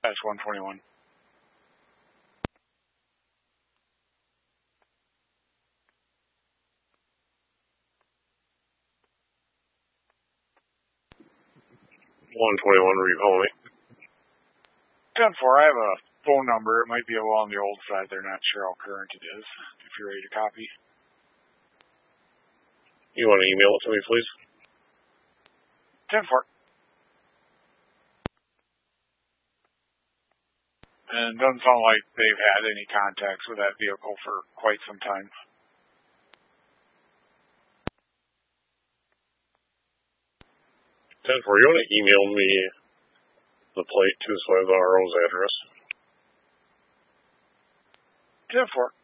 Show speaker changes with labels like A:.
A: That's 121.
B: 121, were you calling me?
A: 10-4, I have a phone number. It might be along the old side. They're not sure how current it is. If you're ready to copy.
B: You want to email it to me, please?
A: 10-4. And it doesn't sound like they've had any contacts with that vehicle for quite some time.
B: You want to email me the plate too, so I have the RO's address?
A: 10-4.